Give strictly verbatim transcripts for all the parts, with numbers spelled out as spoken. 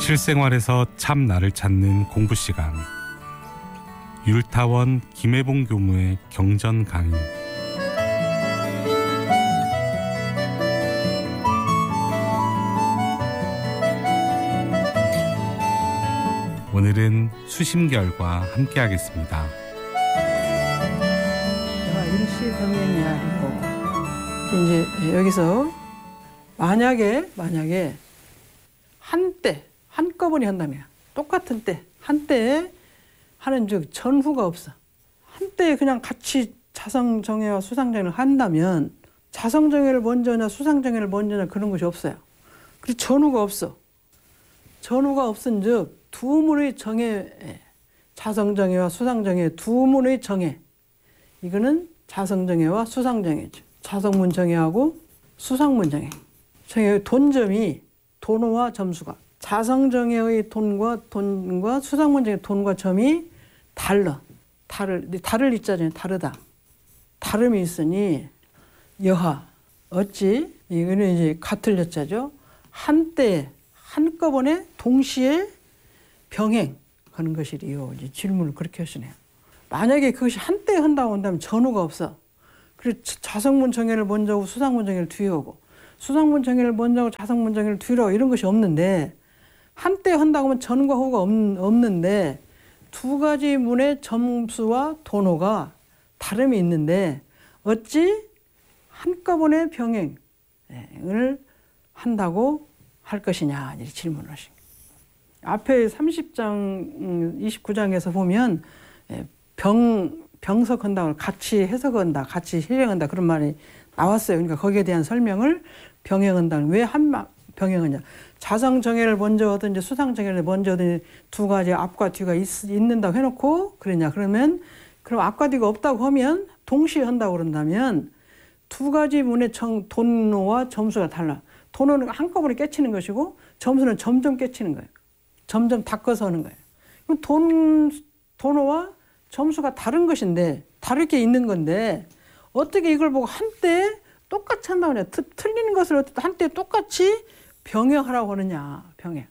실생활에서 참 나를 찾는 공부 시간. 율타원 김혜봉 교무의 경전 강의. 오늘은 수심결과 함께 하겠습니다. 일시병행이야. 이제 여기서 만약에 만약에 한때 한꺼번에 한다면 똑같은 때 한때에 하는 즉 전후가 없어. 한때에 그냥 같이 자성정예와 수상정예를 한다면 자성정예를 먼저냐 수상정예를 먼저냐 그런 것이 없어요. 그리고 전후가 없어. 전후가 없은즉 두 문의 정예, 자성정예와 수상정예 두 문의 정예. 이거는 자성정예와 수상정예죠. 자성문 정예하고 수상문 정예. 정예의 돈점이 돈호와 점수가 자성정예의 돈과 돈과 수상문 정예의 돈과 점이 달라. 다를 다를 있잖아요. 다르다. 다름이 있으니 여하 어찌 이거는 이제 같을 여자죠. 한때 한꺼번에 동시에 병행하는 것이리요. 이제 질문을 그렇게 하시네요. 만약에 그것이 한때 한다고 한다면 전후가 없어. 그리고 자성문 정예를 먼저 하고 수상문 정예를 뒤에 오고 수상문 정예를 먼저 하고 자성문 정예를 뒤로 하고 이런 것이 없는데 한때 한다고 하면 전과 후가 없, 없는데 두 가지 문의 점수와 돈호가 다름이 있는데 어찌 한꺼번에 병행을 한다고 할 것이냐 이렇게 질문을 하신 거예요. 앞에 삼십 장 이십구 장에서 보면 병, 병석한다고 같이 해석한다 같이 실행한다 그런 말이 나왔어요. 그러니까 거기에 대한 설명을 병행한다는 왜 한 병행하냐. 자성정예를 먼저 하든지 수상정예를 먼저 하든지 두 가지 앞과 뒤가 있, 있는다고 해놓고 그러냐. 그러면 그럼 앞과 뒤가 없다고 하면 동시에 한다고 그런다면 두 가지 문의 정, 돈호와 점수가 달라. 돈호는 한꺼번에 깨치는 것이고 점수는 점점 깨치는 거예요. 점점 닦아서 하는 거예요. 그럼 돈, 돈호와 점수가 다른 것인데 다르게 있는 건데 어떻게 이걸 보고 한때 똑같이 한다고 하냐. 틀리는 것을 한때 똑같이 병행하라고 하느냐. 병행.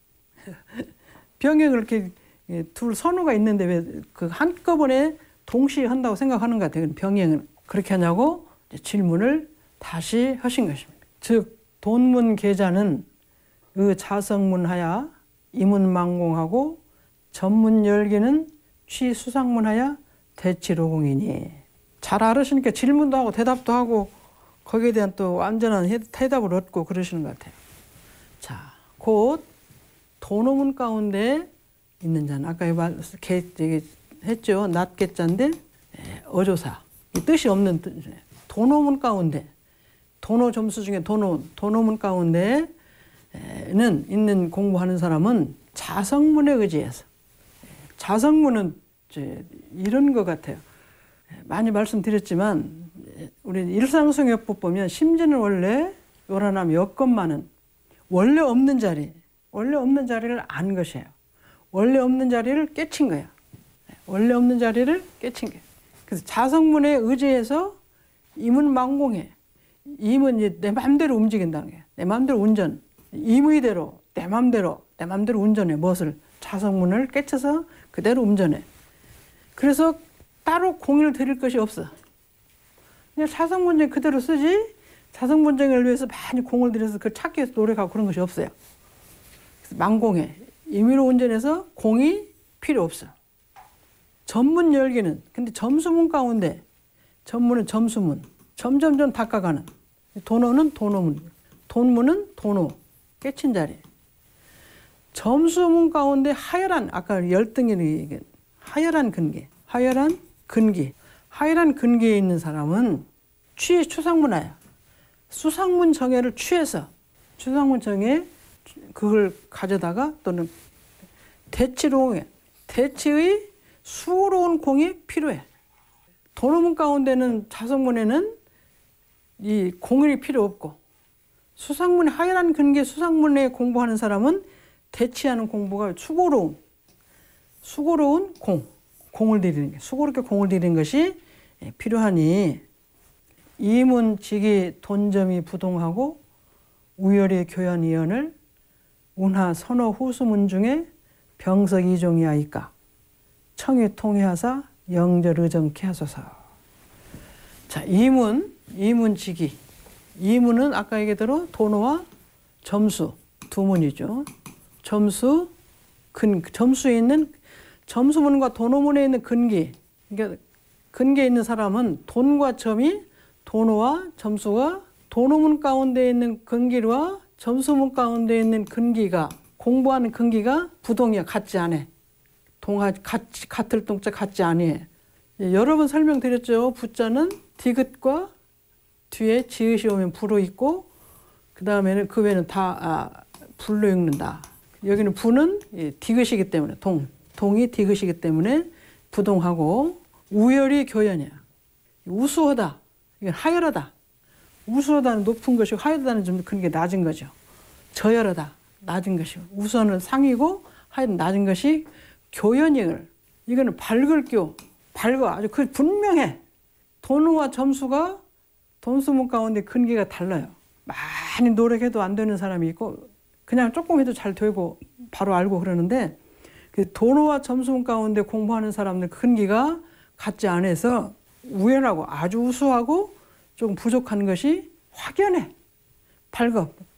병행을 이렇게 둘 선호가 있는데 왜 그 한꺼번에 동시에 한다고 생각하는 것 같아요. 병행은 그렇게 하냐고 질문을 다시 하신 것입니다. 즉 돈문 계자는 의 자성문하야 이문망공하고 전문 열기는 취수상문하야 대치로공이니. 잘 알으시니까 질문도 하고 대답도 하고 거기에 대한 또 완전한 대답을 얻고 그러시는 것 같아요. 자, 곧 돈호문 가운데 있는 자는 아까 개, 했죠. 낫개자인데 어조사. 뜻이 없는 뜻. 돈호문 가운데 돈호 점수 중에 돈호, 돈호문 가운데는 있는 공부하는 사람은 자성문에 의지해서. 자성문은 이제 이런 것 같아요. 많이 말씀드렸지만 우리 일상성요법 보면 심지는 원래 요란함 여건만은 원래 없는 자리, 원래 없는 자리를 안 것이에요. 원래 없는 자리를 깨친 거야. 원래 없는 자리를 깨친 거야. 그래서 자성문에 의지해서 임은 망공해. 임은 이제 내 마음대로 움직인다는 거야. 내 마음대로 운전. 임의대로, 내 마음대로, 내 마음대로 운전해. 무엇을? 자성문을 깨쳐서 그대로 운전해. 그래서 따로 공을 들일 것이 없어. 그냥 자성문정 그대로 쓰지 자성문정을 위해서 많이 공을 들여서 그걸 찾기 위해서 노력하고 그런 것이 없어요. 그래서 망공해. 임의로 운전해서 공이 필요 없어. 전문 열기는 근데 점수문 가운데 전문은 점수문 점점점 닦아가는 돈호는 돈호문 돈문은 돈호 깨친 자리. 점수문 가운데 하열한 아까 열등이 하열한 근기 하열한 근기 하열한 근기에 있는 사람은 취 추상문화야. 수상문 정예를 취해서 추상문 정예 그걸 가져다가 또는 대치로공해. 대치의 수고로운 공이 필요해. 돈호문 가운데는 자성문에는 이 공이 필요 없고 수상문의 하열한 근기 수상문에 공부하는 사람은 대치하는 공부가 수고로운 수고로운 공 공을 들이는 게 수고롭게 공을 들이는 것이 필요하니 이문직이 돈점이 부동하고 우열의 교연이연을 운하 선어 후수문 중에 병석 이종이하이까 청이 통해하사 영절 의정케 하소서. 자, 이문, 이문지기. 이문은 아까 얘기대로 도노와 점수 두 문이죠. 점수, 근, 점수에 있는 점수문과 도노문에 있는 근기. 그러니까 근기에 있는 사람은 돈과 점이 도노와 점수가 도노문 가운데 있는 근기와 점수문 가운데 있는 근기가 공부하는 근기가 부동이야. 같지 않아. 동하, 같이, 같을 동자 같지 않아. 여러 번 설명드렸죠. 부자는 디귿과 뒤에 지읒이 오면 부로 있고 그 다음에는 그 외에는 다 아, 불로 읽는다. 여기는 부는 디귿이기 때문에 동, 동이 디귿이기 때문에 부동하고 우열이 교연이야. 우수하다. 이건 하열하다. 우수하다는 높은 것이고 하열하다는 좀 그런 게 낮은 거죠. 저열하다. 낮은 것이고 우수는 상이고 하여튼 낮은 것이 교연이을. 이거는 밝을 교. 밝아. 아주 그 분명해. 돈과 점수가 돈수문 가운데 근기가 달라요. 많이 노력해도 안 되는 사람이 있고 그냥 조금 해도 잘 되고 바로 알고 그러는데 그 돈과 점수문 가운데 공부하는 사람들 근기가 같지 않아서 우연하고 아주 우수하고 조금 부족한 것이 확연해. 밝아.